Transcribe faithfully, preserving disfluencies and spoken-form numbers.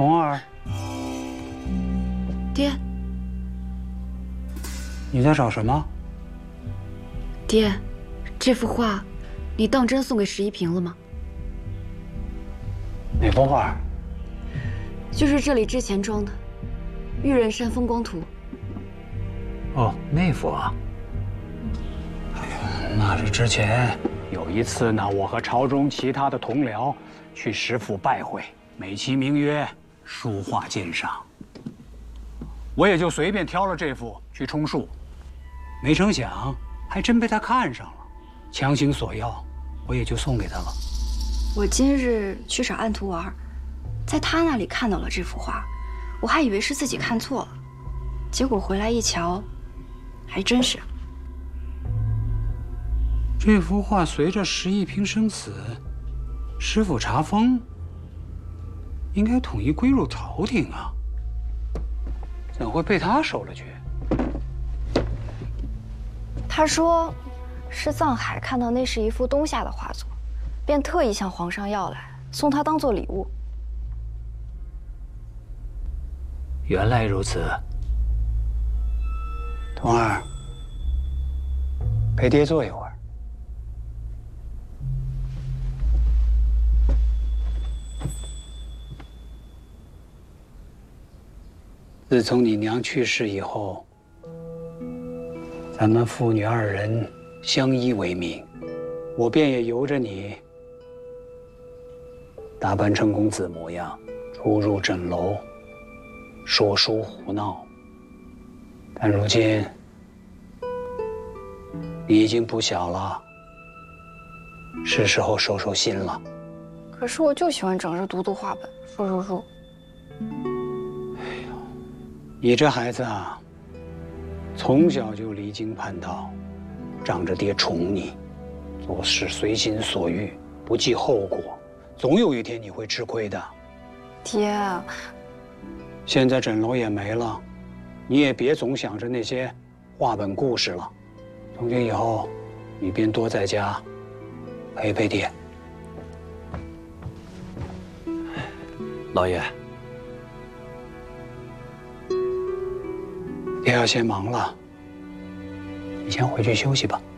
童儿， 爹， 你在找什么？ 爹，这幅画，你当真送给石一平了吗？ 哪幅画？ 就是这里之前装的《玉人山风光图》。 哦，那幅啊。哎呀，那是之前有一次呢，我和朝中其他的同僚去石府拜会，美其名曰书画鉴赏，我也就随便挑了这幅去充数，没成想还真被他看上了，强行索要，我也就送给他了。 我今日去找安徒玩，在他那里看到了这幅画，我还以为是自己看错了，结果回来一瞧，还真是。 这幅画随着石一平生死，师傅查封，应该统一归入朝廷啊，怎会被他收了去？ 他说，是藏海看到那是一幅东夏的画作，便特意向皇上要来，送他当做礼物。 原来如此。童儿，陪爹坐一会儿。自从你娘去世以后，咱们父女二人相依为命，我便也由着你，打扮成公子模样，出入枕楼，说书胡闹。但如今，你已经不小了，是时候收收心了。 可是我就喜欢整日读读画本，说说书。 你这孩子啊，从小就离经叛道，仗着爹宠你，做事随心所欲，不计后果，总有一天你会吃亏的。 爹， 现在枕楼也没了，你也别总想着那些画本故事了。从今以后，你便多在家陪陪爹。 老爷， 爹要先忙了，你先回去休息吧。